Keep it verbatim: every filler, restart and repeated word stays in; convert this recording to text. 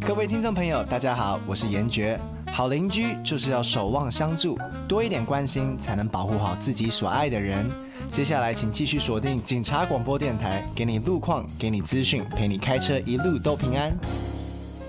各位听众朋友，大家好，我是严爵。好邻居就是要守望相助，多一点关心，才能保护好自己所爱的人。接下来，请继续锁定警察广播电台，给你路况，给你资讯，陪你开车一路都平安。